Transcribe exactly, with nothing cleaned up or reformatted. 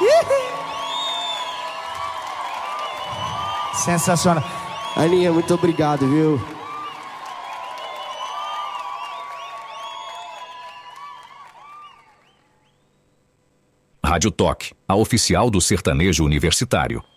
Sensacional. Aninha, muito obrigado, viu? Rádio Toque, a oficial do sertanejo universitário.